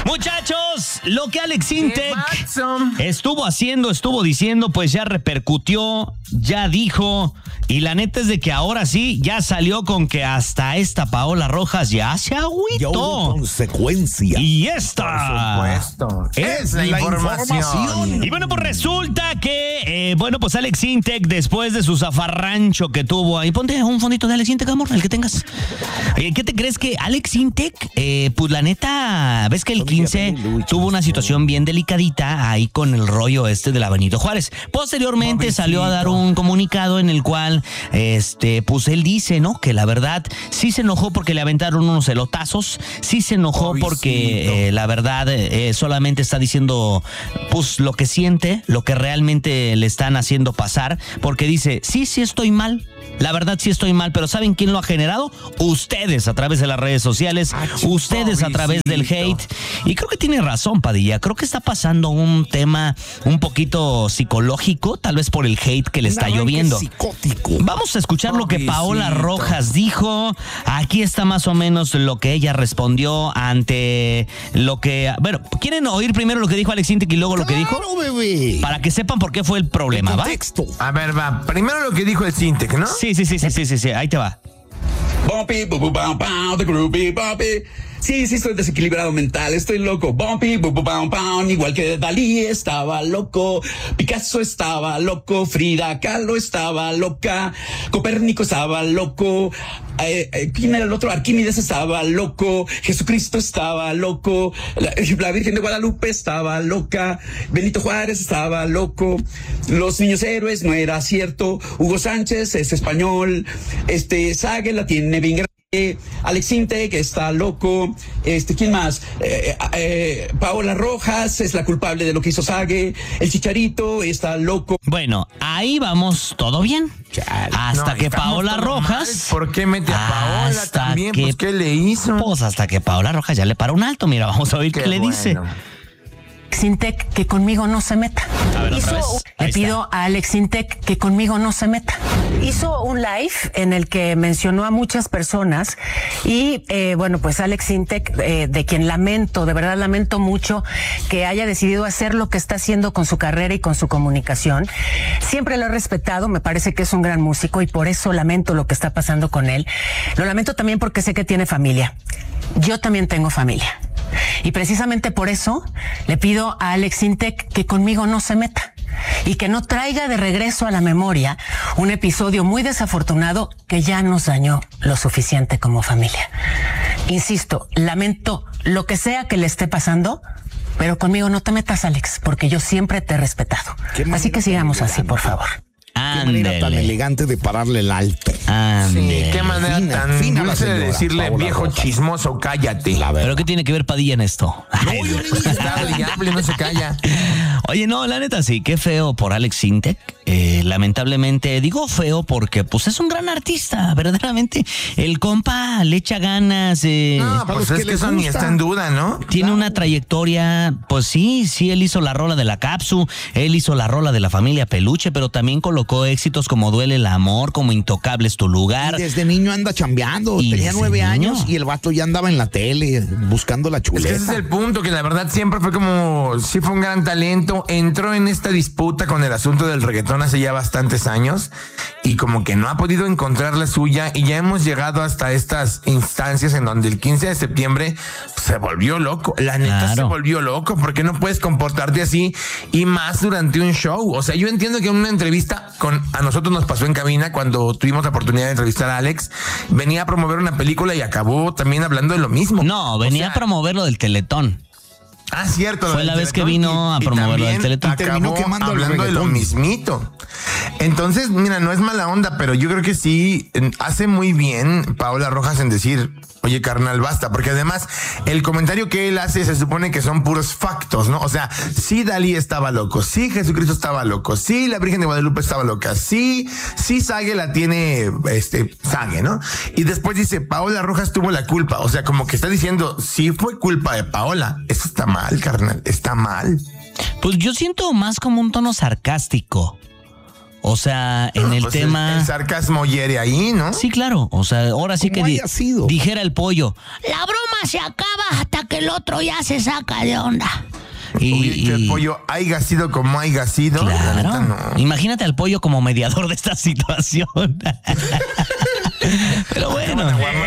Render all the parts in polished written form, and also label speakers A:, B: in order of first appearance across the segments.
A: Muchachos, lo que Alex Sintek estuvo diciendo, pues ya repercutió, ya dijo, y la neta es de que ahora sí, ya salió con que hasta esta Paola Rojas ya se agüitó.
B: Ya hubo consecuencia.
A: Y esta,
C: por supuesto, es la información.
A: Y bueno, pues resulta que, pues Alex Sintek, después de su zafarrancho que tuvo ahí, ponte un fondito de Alex Sintek, amor, el que tengas. ¿Qué te crees que Alex Sintek, pues la neta, ves que el 15 tuvo una situación bien delicadita ahí con el rollo de la Benito Juárez? Posteriormente salió a dar un comunicado en el cual, pues él dice, ¿no? Que la verdad sí se enojó porque le aventaron unos elotazos, sí se enojó porque la verdad solamente está diciendo, pues lo que siente, lo que realmente le están haciendo pasar, porque dice, sí estoy mal. La verdad sí estoy mal, pero ¿saben quién lo ha generado? Ustedes a través de las redes sociales, ustedes a través del hate. Y creo que tiene razón, Padilla. Creo que está pasando un tema un poquito psicológico, tal vez por el hate que le está lloviendo.
B: Psicótico.
A: Vamos a escuchar lo que Paola Rojas dijo. Aquí está más o menos lo que ella respondió ante lo que... Bueno, ¿quieren oír primero lo que dijo Alex Sintek y luego lo que dijo?
B: Bebé.
A: Para que sepan por qué fue el problema, ¿va?
C: A ver, va. Primero lo que dijo el Sintek, ¿no?
A: Sí, ahí te va.
D: Bumpy, the groovy, bumpy. Sí, estoy desequilibrado mental, estoy loco. Bumpy, igual que Dalí estaba loco, Picasso estaba loco, Frida Kahlo estaba loca, Copérnico estaba loco, ¿quién era el otro? Arquímedes estaba loco, Jesucristo estaba loco, la Virgen de Guadalupe estaba loca, Benito Juárez estaba loco, los niños héroes no era cierto, Hugo Sánchez es español, Sage la tiene bien grande. Alex Sintek está loco. ¿Quién más? Paola Rojas es la culpable de lo que hizo Sage. El Chicharito está loco.
A: Bueno, ahí vamos, todo bien. Hasta que Paola Rojas.
C: Mal. ¿Por qué mete a Paola también? Pues, ¿qué le hizo?
A: Pues hasta que Paola Rojas ya le paró un alto. Mira, vamos a oír qué le dice.
E: Sintek, que conmigo no se meta.
A: A ver, otra vez.
E: Le pido a Alex Sintek que conmigo no se meta. Hizo un live en el que mencionó a muchas personas y pues Alex Sintek, de quien de verdad lamento mucho que haya decidido hacer lo que está haciendo con su carrera y con su comunicación. Siempre lo he respetado, me parece que es un gran músico y por eso lamento lo que está pasando con él. Lo lamento también porque sé que tiene familia. Yo también tengo familia. Y precisamente por eso le pido a Alex Sintek que conmigo no se meta y que no traiga de regreso a la memoria un episodio muy desafortunado que ya nos dañó lo suficiente como familia. Insisto, lamento lo que sea que le esté pasando, pero conmigo no te metas, Alex, porque yo siempre te he respetado. Así que sigamos así, por favor.
B: Qué manera tan elegante de pararle el alto.
C: Sí, qué manera tan dulce de decirle, Paola viejo Rojas. Chismoso, cállate.
A: ¿Pero qué tiene que ver Padilla en esto?
C: No se calla.
A: Oye, no, la neta sí, qué feo por Alex Sintek. Lamentablemente digo feo porque pues es un gran artista, verdaderamente. El compa le echa ganas.
C: Pues es que eso ni está en duda, ¿no?
A: Tiene una trayectoria, pues sí, él hizo la rola de la Capsu, él hizo la rola de la familia Peluche, pero también colocó éxitos como Duele el Amor, como Intocable es tu lugar.
B: Y desde niño anda chambeando, tenía 9 años y el vato ya andaba en la tele buscando la chuleta.
C: Ese es el punto, que la verdad siempre fue sí fue un gran talento, entró en esta disputa con el asunto del reggaetón hace ya bastantes años y como que no ha podido encontrar la suya y ya hemos llegado hasta estas instancias en donde el 15 de septiembre se volvió loco, la neta se volvió loco, porque no puedes comportarte así y más durante un show. O sea, yo entiendo que en una entrevista a nosotros nos pasó en cabina cuando tuvimos la oportunidad de entrevistar a Alex, venía a promover una película y acabó también hablando de lo mismo.
A: No, venía a promover lo del Teletón.
C: Cierto.
A: Fue la vez que vino a promover lo del Teletón.
C: Terminó quemando hablando de lo mismito. Entonces, mira, no es mala onda, pero yo creo que sí hace muy bien Paola Rojas en decir, oye, carnal, basta, porque además el comentario que él hace se supone que son puros factos, ¿no? O sea, sí Dalí estaba loco, sí Jesucristo estaba loco, sí la Virgen de Guadalupe estaba loca, sí Sage la tiene Sage, ¿no? Y después dice, Paola Rojas tuvo la culpa, o sea, como que está diciendo, sí fue culpa de Paola. Eso está mal, carnal, está mal.
A: Pues yo siento más como un tono sarcástico. O sea, en el
C: pues
A: tema...
C: El sarcasmo hiere ahí, ¿no?
A: Sí, claro. O sea, ahora sí que dijera el pollo.
F: La broma se acaba hasta que el otro ya se saca de onda.
C: Y que el pollo haya sido como haya sido.
A: Claro.
C: La neta, no.
A: Imagínate al pollo como mediador de esta situación. Pero bueno.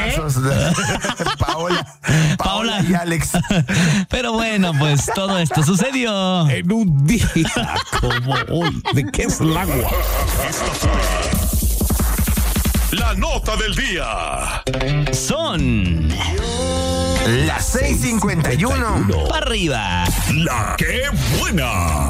C: Paola y Alex.
A: Pero bueno, pues todo esto sucedió
B: en un día como hoy. ¿De qué es el agua?
G: La nota del día.
A: Son
C: las 6:51.
A: para arriba.
G: La que buena.